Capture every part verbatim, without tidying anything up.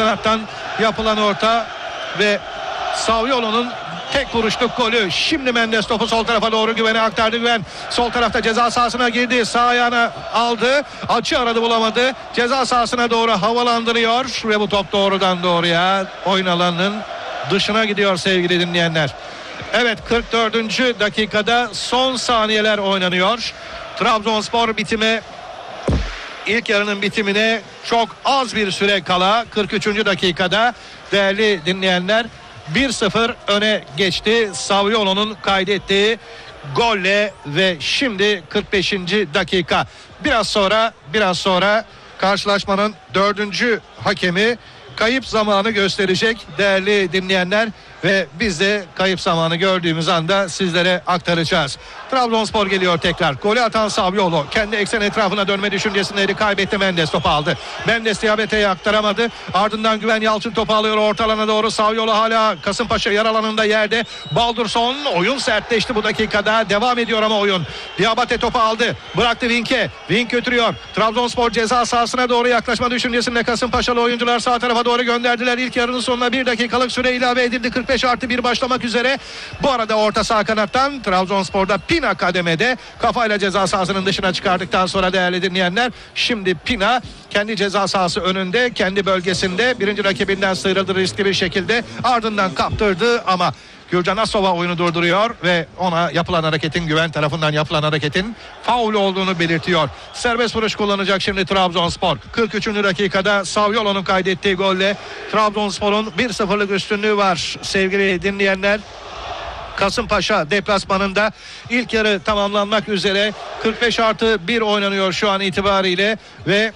kanattan yapılan orta ve Saviolo'nun tek vuruşluk golü. Şimdi Mendes topu sol tarafa doğru Güven'e aktardı. Güven sol tarafta ceza sahasına girdi. Sağ ayağına aldı. Açı aradı, bulamadı. Ceza sahasına doğru havalandırıyor ve bu top doğrudan doğruya oyun alanının dışına gidiyor sevgili dinleyenler. Evet, kırk dördüncü dakikada son saniyeler oynanıyor. Trabzonspor bitime, ilk yarının bitimine çok az bir süre kala kırk üçüncü dakikada değerli dinleyenler bir sıfır öne geçti. Saviolo'nun kaydettiği golle ve şimdi kırk beşinci dakika. Biraz sonra biraz sonra karşılaşmanın dördüncü hakemi kayıp zamanı gösterecek değerli dinleyenler ve biz de kayıp zamanı gördüğümüz anda sizlere aktaracağız. Trabzonspor geliyor tekrar. Golü atan Saviolo kendi eksen etrafına dönme düşüncesindeydi. Kaybetti. Mendes topu aldı. Mendes Diabete'ye aktaramadı. Ardından Güven Yalçın topu alıyor ortalana doğru. Saviolo hala Kasımpaşa yer alanında yerde. Baldursson, oyun sertleşti bu dakikada. Devam ediyor ama oyun. Diabate topu aldı. Bıraktı Vink'e. Vink götürüyor. Trabzonspor ceza sahasına doğru yaklaşma düşüncesinde Kasımpaşalı oyuncular sağ tarafa doğru gönderdiler. İlk yarının sonuna bir dakikalık süre ilave edildi. kırk beş artı bir başlamak üzere. Bu arada orta sağ kanattan Trabzonspor'da Pina kademede kafayla ceza sahasının dışına çıkardıktan sonra değerli dinleyenler, şimdi Pina kendi ceza sahası önünde, kendi bölgesinde birinci rakibinden sıyrıldı riskli bir şekilde, ardından kaptırdı ama Gürcan Asova oyunu durduruyor ve ona yapılan hareketin, Güven tarafından yapılan hareketin faul olduğunu belirtiyor. Serbest vuruş kullanacak şimdi Trabzonspor. kırk üçüncü dakikada Saviolo'nun kaydettiği golle Trabzonspor'un bir sıfırlık üstünlüğü var sevgili dinleyenler. Kasımpaşa deplasmanında ilk yarı tamamlanmak üzere, kırk beş artı bir oynanıyor şu an itibariyle ve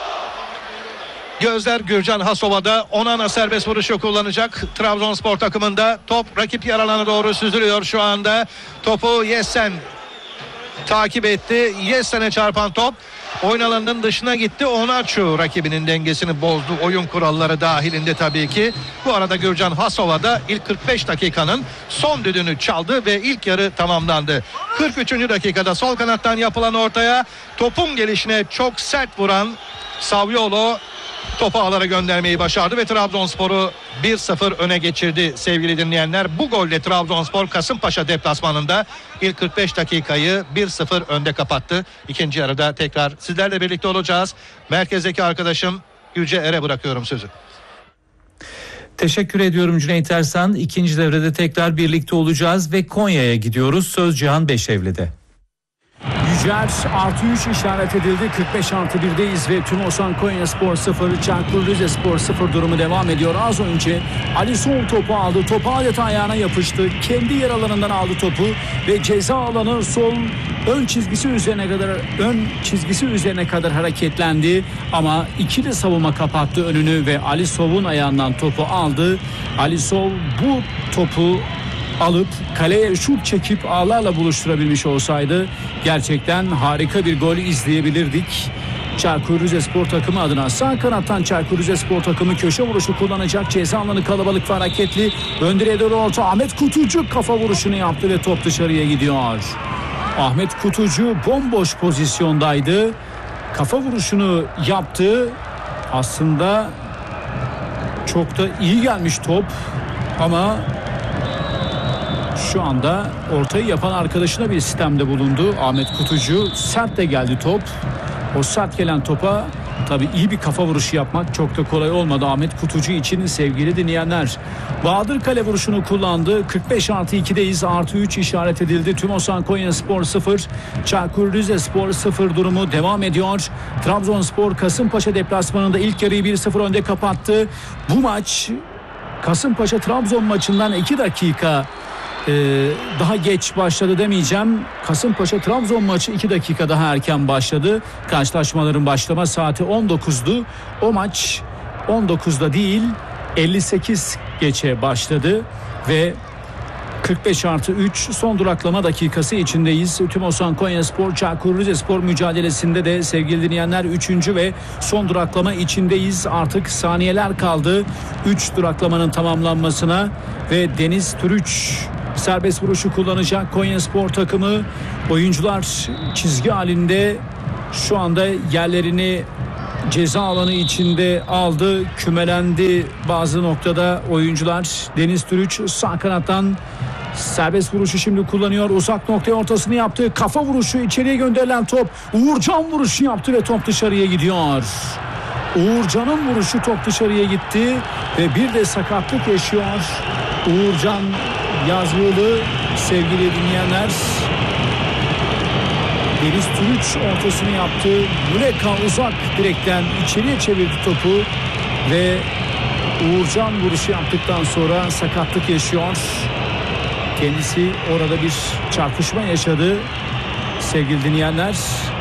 gözler Gürcan Hasova'da. Onana serbest vuruşu kullanacak. Trabzonspor takımında top rakip yer alana doğru süzülüyor şu anda. Topu Yessen takip etti. Yessen'e çarpan top oyun alanının dışına gitti. Onaçu rakibinin dengesini bozdu. Oyun kuralları dahilinde tabii ki. Bu arada Gürcan Hasova da ilk kırk beş dakikanın son düdüğünü çaldı ve ilk yarı tamamlandı. kırk üçüncü dakikada sol kanattan yapılan ortaya topun gelişine çok sert vuran Saviolo topu ağlara göndermeyi başardı ve Trabzonspor'u bir sıfır öne geçirdi sevgili dinleyenler. Bu golle Trabzonspor Kasımpaşa deplasmanında ilk kırk beş dakikayı bir sıfır önde kapattı. İkinci yarıda tekrar sizlerle birlikte olacağız. Merkezdeki arkadaşım Yüce Er'e bırakıyorum sözü. Teşekkür ediyorum Cüneyt Ersan. İkinci devrede tekrar birlikte olacağız ve Konya'ya gidiyoruz. Söz Cihan Beşevli'de. Yücer artı üç işaret edildi. kırk beş artı birdeyiz ve Tümosan Konyaspor sıfır, Çaykur Rizespor sıfır durumu devam ediyor. Az önce Ali Sol topu aldı. Topu adeta ayağına yapıştı. Kendi yer alanından aldı topu ve ceza alanı sol ön çizgisi üzerine kadar ön çizgisi üzerine kadar hareketlendi ama ikili savunma kapattı önünü ve Ali Sol'un ayağından topu aldı. Ali Sol bu topu alıp kaleye şut çekip ağlarla buluşturabilmiş olsaydı gerçekten harika bir gol izleyebilirdik. Çaykur Rizespor takımı adına sağ kanattan Çaykur Rizespor takımı köşe vuruşu kullanacak. Ceza alanı kalabalık ve hareketli. Ön direğe doğru orta. Ahmet Kutucu kafa vuruşunu yaptı ve top dışarıya gidiyor. Ahmet Kutucu bomboş pozisyondaydı. Kafa vuruşunu yaptı. Aslında çok da iyi gelmiş top ama şu anda ortayı yapan arkadaşına bir sistemde bulundu. Ahmet Kutucu sert de geldi top. O sert gelen topa tabii iyi bir kafa vuruşu yapmak çok da kolay olmadı Ahmet Kutucu için sevgili dinleyenler. Bahadır kale vuruşunu kullandı. kırk beş artı ikideyiz. Artı üç işaret edildi. Tümosan Konyaspor sıfır, Çaykur Rizespor sıfır durumu devam ediyor. Trabzonspor Kasımpaşa deplasmanında ilk yarıyı bir sıfır önde kapattı. Bu maç Kasımpaşa Trabzon maçından iki dakika Ee, daha geç başladı demeyeceğim. Kasımpaşa Trabzon maçı iki dakika daha erken başladı. Karşılaşmaların başlama saati on dokuzdu. O maç on dokuzda değil elli sekiz geçe başladı ve kırk beş artı üç son duraklama dakikası içindeyiz. Tümosan Konyaspor Çaykur Rizespor mücadelesinde de sevgili dinleyenler üçüncü ve son duraklama içindeyiz. Artık saniyeler kaldı üç duraklamanın tamamlanmasına ve Deniz Türüç serbest vuruşu kullanacak. Konyaspor takımı oyuncular çizgi halinde şu anda yerlerini ceza alanı içinde aldı. Kümelendi bazı noktada oyuncular. Deniz Türüç sağ kanattan serbest vuruşu şimdi kullanıyor. Uzak noktaya ortasını yaptı. Kafa vuruşu, içeriye gönderilen top. Uğurcan vuruşu yaptı ve top dışarıya gidiyor. Uğurcan'ın vuruşu, top dışarıya gitti ve bir de sakatlık yaşıyor Uğurcan Yazgılı sevgili dinleyenler. Deniz Türüç ortasını yaptı. Muleka uzak direkten içeriye çevirdi topu ve Uğurcan vuruşu yaptıktan sonra sakatlık yaşıyor. Kendisi orada bir çarpışma yaşadı sevgili dinleyenler.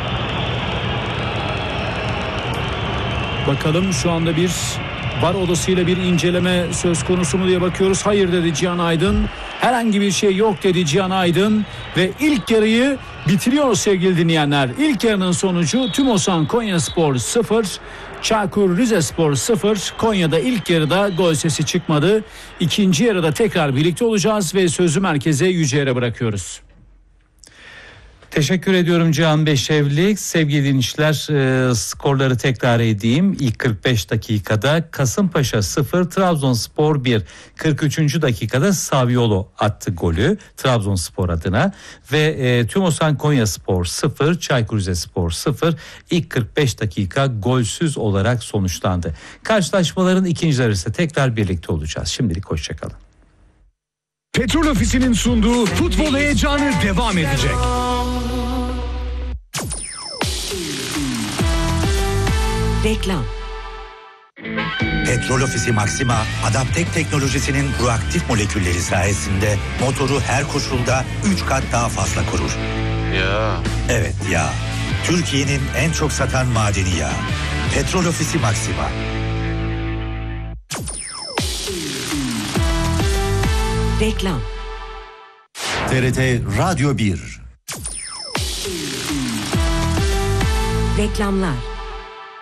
Bakalım şu anda bir VAR odasıyla bir inceleme söz konusu mu diye bakıyoruz. Hayır dedi Cihan Aydın. Herhangi bir şey yok dedi Cihan Aydın ve ilk yarıyı bitiriyor sevgili dinleyenler. İlk yarının sonucu Tümosan Konyaspor sıfır, Çaykur Rizespor sıfır. Konya'da ilk yarıda gol sesi çıkmadı. İkinci yarıda tekrar birlikte olacağız ve sözü merkeze Yüce'ye bırakıyoruz. Teşekkür ediyorum Cihan Beşevlik. Sevgili dinleyiciler, e, skorları tekrar edeyim. İlk kırk beş dakikada Kasımpaşa sıfır, Trabzonspor bir. kırk üçüncü dakikada Saviolo attı golü Trabzonspor adına ve e, Tümosan Konyaspor sıfır, Çaykur Rizespor sıfır. İlk kırk beş dakika golsüz olarak sonuçlandı. Karşılaşmaların ikincileri ise tekrar birlikte olacağız. Şimdilik hoşçakalın. Petrol Ofisi'nin sunduğu futbol heyecanı devam edecek. Reklam. Petrol Ofisi Maxima, Adaptek teknolojisinin proaktif molekülleri sayesinde motoru her koşulda üç kat daha fazla korur. Ya. Evet ya. Türkiye'nin en çok satan madeni yağı. Petrol Ofisi Maxima. Reklam. T R T Radyo bir. Reklamlar.